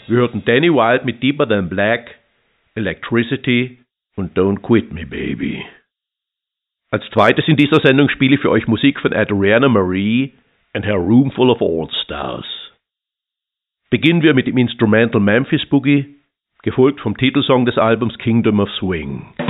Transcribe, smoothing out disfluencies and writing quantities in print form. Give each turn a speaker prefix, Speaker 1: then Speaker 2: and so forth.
Speaker 1: Wir hörten Danny Wilde mit Deeper Than Black, Electricity und Don't Quit Me Baby. Als zweites in dieser Sendung spiele ich für euch Musik von Adriana Marie and Her Room Full of All-Stars. Beginnen wir mit dem Instrumental Memphis Boogie, gefolgt vom Titelsong des Albums Kingdom of Swing.